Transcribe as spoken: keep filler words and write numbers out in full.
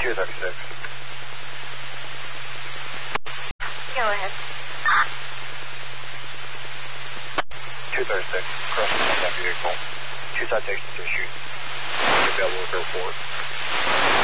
two thirty-six. Go ahead. two thirty-six, crossing on that vehicle. Two citations issued. Available to go forward.